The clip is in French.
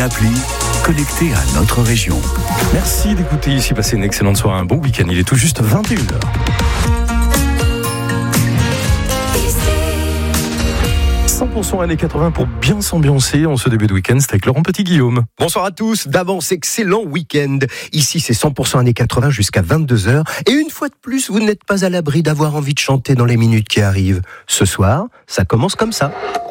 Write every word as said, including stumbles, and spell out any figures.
une appli connectée à notre région. Merci d'écouter ici, passez une excellente soirée, un bon week-end. Il est tout juste vingt et une heures. cent pour cent années quatre-vingts pour bien s'ambiancer en ce début de week-end, c'est avec Laurent Petit-Guillaume. Bonsoir à tous, d'avance, excellent week-end. Ici, c'est cent pour cent années quatre-vingts jusqu'à vingt-deux heures. Et une fois de plus, vous n'êtes pas à l'abri d'avoir envie de chanter dans les minutes qui arrivent. Ce soir, ça commence comme ça.